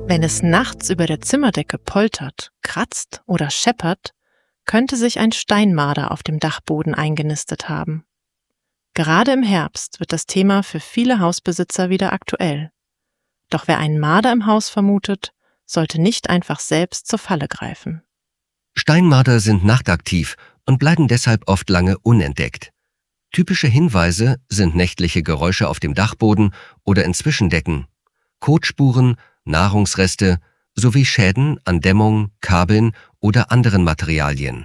Wenn es nachts über der Zimmerdecke poltert, kratzt oder scheppert, könnte sich ein Steinmarder auf dem Dachboden eingenistet haben. Gerade im Herbst wird das Thema für viele Hausbesitzer wieder aktuell. Doch wer einen Marder im Haus vermutet, sollte nicht einfach selbst zur Falle greifen. Steinmarder sind nachtaktiv und bleiben deshalb oft lange unentdeckt. Typische Hinweise sind nächtliche Geräusche auf dem Dachboden oder in Zwischendecken, Kotspuren, Nahrungsreste sowie Schäden an Dämmung, Kabeln oder anderen Materialien.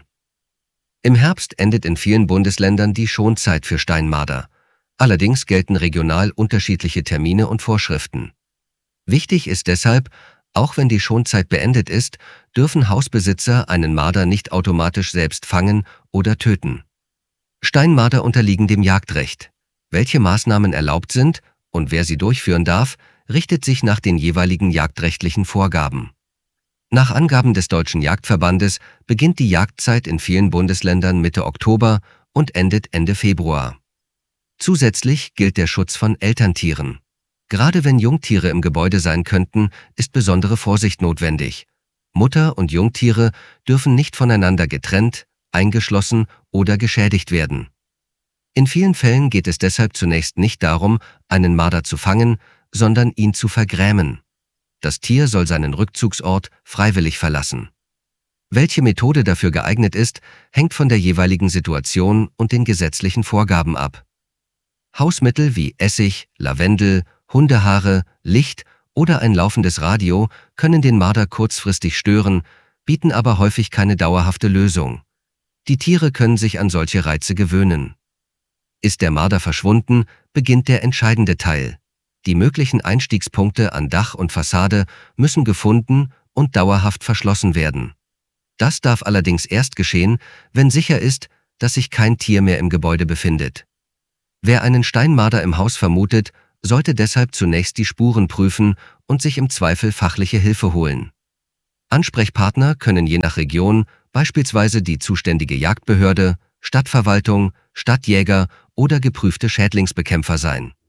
Im Herbst endet in vielen Bundesländern die Schonzeit für Steinmarder. Allerdings gelten regional unterschiedliche Termine und Vorschriften. Wichtig ist deshalb, auch wenn die Schonzeit beendet ist, dürfen Hausbesitzer einen Marder nicht automatisch selbst fangen oder töten. Steinmarder unterliegen dem Jagdrecht. Welche Maßnahmen erlaubt sind und wer sie durchführen darf, richtet sich nach den jeweiligen jagdrechtlichen Vorgaben. Nach Angaben des Deutschen Jagdverbandes beginnt die Jagdzeit in vielen Bundesländern Mitte Oktober und endet Ende Februar. Zusätzlich gilt der Schutz von Elterntieren. Gerade wenn Jungtiere im Gebäude sein könnten, ist besondere Vorsicht notwendig. Mutter und Jungtiere dürfen nicht voneinander getrennt, eingeschlossen oder geschädigt werden. In vielen Fällen geht es deshalb zunächst nicht darum, einen Marder zu fangen, sondern ihn zu vergrämen. Das Tier soll seinen Rückzugsort freiwillig verlassen. Welche Methode dafür geeignet ist, hängt von der jeweiligen Situation und den gesetzlichen Vorgaben ab. Hausmittel wie Essig, Lavendel, Hundehaare, Licht oder ein laufendes Radio können den Marder kurzfristig stören, bieten aber häufig keine dauerhafte Lösung. Die Tiere können sich an solche Reize gewöhnen. Ist der Marder verschwunden, beginnt der entscheidende Teil. Die möglichen Einstiegspunkte an Dach und Fassade müssen gefunden und dauerhaft verschlossen werden. Das darf allerdings erst geschehen, wenn sicher ist, dass sich kein Tier mehr im Gebäude befindet. Wer einen Steinmarder im Haus vermutet, sollte deshalb zunächst die Spuren prüfen und sich im Zweifel fachliche Hilfe holen. Ansprechpartner können je nach Region beispielsweise die zuständige Jagdbehörde, Stadtverwaltung, Stadtjäger oder geprüfte Schädlingsbekämpfer sein.